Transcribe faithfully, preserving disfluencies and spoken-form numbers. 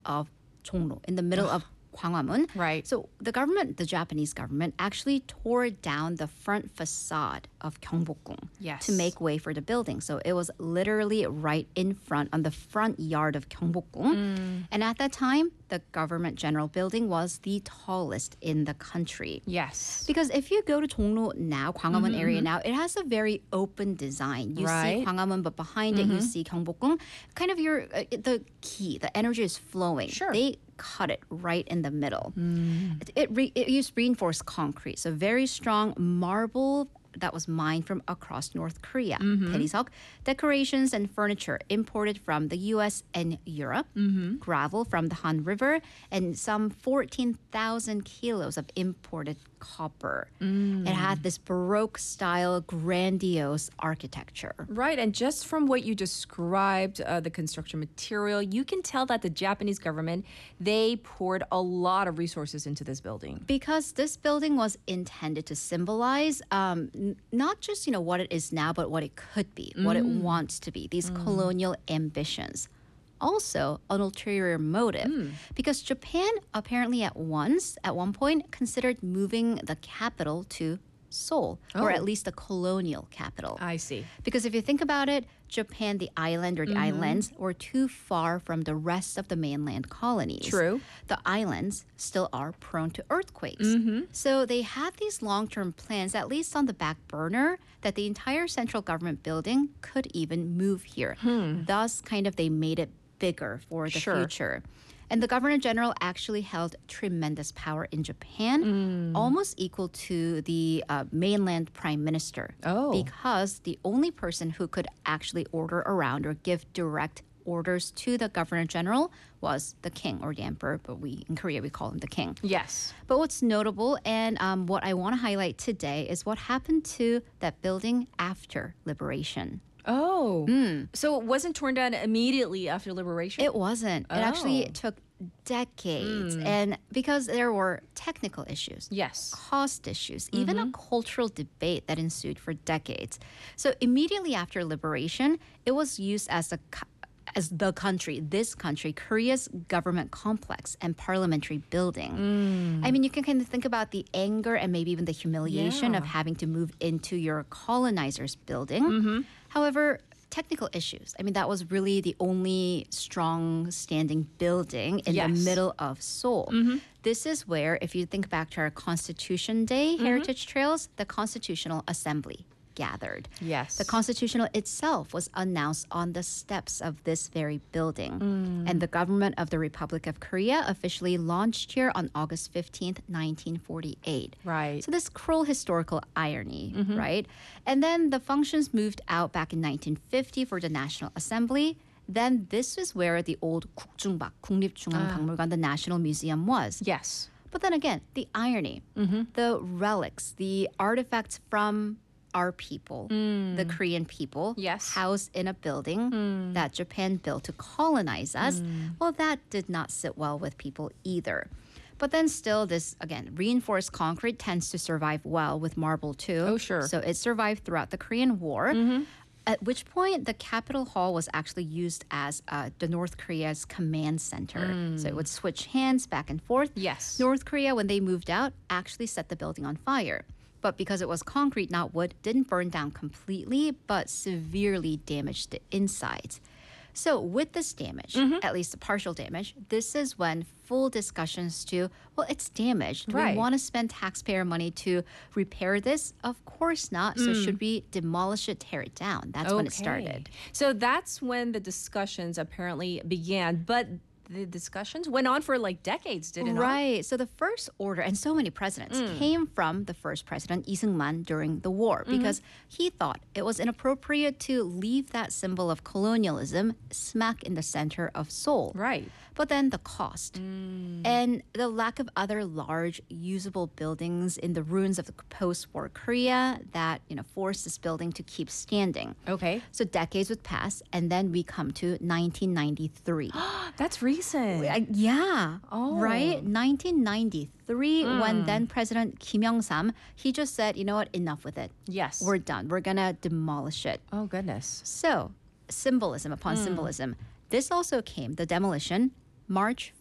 of Chongno, in the middle of Gwanghwamun. Right. So the government, the Japanese government, actually tore down the front facade of Gyeongbokgung Yes. to make way for the building. So it was literally right in front, on the front yard of Gyeongbokgung. And at that time, the government general building was the tallest in the country. Yes. Because if you go to Chongno now, Gwanghwamun area now, it has a very open design. You Right. see Gwanghwamun, but behind it you see Gyeongbokgung. Kind of your uh, the key, the energy is flowing. Sure. They cut it right in the middle. It it, re, it used reinforced concrete, so very strong marble that was mined from across North Korea. 대리석, decorations and furniture imported from the U S and Europe, gravel from the Han River, and some fourteen thousand kilos of imported copper. It had this Baroque style, grandiose architecture. Right, and just from what you described, uh, the construction material, you can tell that the Japanese government, they poured a lot of resources into this building. Because this building was intended to symbolize um, n- not just, you know, what it is now, but what it could be, what it wants to be, these colonial ambitions. Also, an ulterior motive, because Japan apparently at once, at one point, considered moving the capital to Seoul, or Oh. at least the colonial capital. I see. Because if you think about it, Japan, the island or the islands, were too far from the rest of the mainland colonies. True. The islands still are prone to earthquakes. So they had these long term plans, at least on the back burner, that the entire central government building could even move here. Thus, kind of, they made it bigger for the Sure. future. And the governor general actually held tremendous power in Japan, almost equal to the uh, mainland prime minister. Oh. Because the only person who could actually order around or give direct orders to the governor general was the king or the emperor, but we in Korea we call him the king. Yes. But what's notable and um, what I want to highlight today is what happened to that building after liberation. Oh. So it wasn't torn down immediately after liberation? It wasn't. It actually Oh. took decades. And because there were technical issues, Yes. cost issues, even a cultural debate that ensued for decades. So immediately after liberation, it was used as a co- as the country, this country, Korea's government complex and parliamentary building. I mean, you can kind of think about the anger and maybe even the humiliation Yeah. of having to move into your colonizer's building. However, technical issues. I mean, that was really the only strong standing building in the Yes. middle of Seoul. This is where, if you think back to our Constitution Day heritage trails, the Constitutional Assembly gathered. Yes. The Constitutional itself was announced on the steps of this very building. And the government of the Republic of Korea officially launched here on August fifteenth, nineteen forty-eight. Right. So this cruel historical irony, right? And then the functions moved out back in nineteen fifty for the National Assembly. Then this is where the old 국중박, 국립중앙박물관, the National Museum was. Yes. But then again, the irony, the relics, the artifacts from our people, the Korean people, Yes. housed in a building that Japan built to colonize us, well, that did not sit well with people either. But then still, this, again, reinforced concrete tends to survive well with marble too. Oh, sure. So it survived throughout the Korean War. At which point, the Capitol Hall was actually used as uh, the North Korea's command center. So it would switch hands back and forth. Yes. North Korea, when they moved out, actually set the building on fire. But because it was concrete, not wood, didn't burn down completely, but severely damaged the insides. So with this damage, at least the partial damage, this is when full discussions to, well, it's damaged. Do Right. we want to spend taxpayer money to repair this? Of course not. So should we demolish it, tear it down? That's when it Okay. started. So that's when the discussions apparently began. But the discussions went on for like decades, did it not? Right. So the first order, and so many presidents, came from the first president, Lee Seung-man, during the war, because he thought it was inappropriate to leave that symbol of colonialism smack in the center of Seoul. Right. But then the cost and the lack of other large usable buildings in the ruins of the post-war Korea that, you know, forced this building to keep standing. Okay. So decades would pass, and then we come to nineteen ninety-three. That's recent. I- yeah. Oh. Right? nineteen ninety-three, when then President Kim Young-sam, he just said, you know what, enough with it. Yes. We're done. We're going to demolish it. Oh, goodness. So, symbolism upon symbolism. This also came, the demolition, March